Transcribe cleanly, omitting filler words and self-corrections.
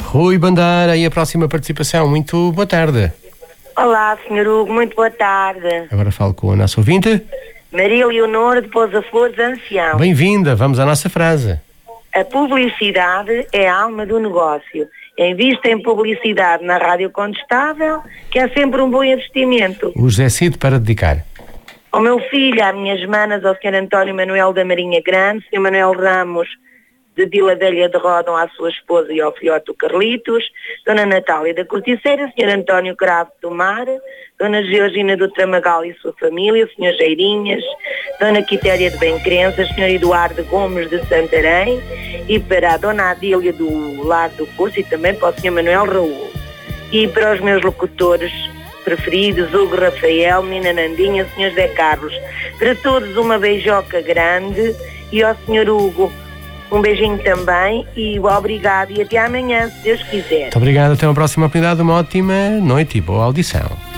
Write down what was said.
Rui Bandeira, e a próxima participação. Muito boa tarde. Olá, Sr. Hugo, muito boa tarde. Agora falo com a nossa ouvinte. Maria Leonor de Pousa Flores, ancião. Bem-vinda, vamos à nossa frase. A publicidade é a alma do negócio. Invista em publicidade na Rádio Condestável, que é sempre um bom investimento. O José Cid para dedicar. Ao meu filho, às minhas manas, ao Sr. António Manuel da Marinha Grande, Sr. Manuel Ramos de Vila Velha de Rodão, à sua esposa e ao filhote do Carlitos, Dona Natália da Corticeira, Sr. António Cravo do Mar, Dona Georgina do Tramagal e sua família, Sr. Geirinhas, Dona Quitéria de Bencrenças, Sr. Eduardo Gomes de Santarém, e para a Dona Adília do Lar do Curso e também para o Sr. Manuel Raul. E para os meus locutores preferidos, Hugo Rafael, Nina Nandinha, Sr. José Carlos. Para todos uma beijoca grande e ao Sr. Hugo um beijinho também e obrigado e até amanhã, se Deus quiser. Muito obrigado, até uma próxima oportunidade, uma ótima noite e boa audição.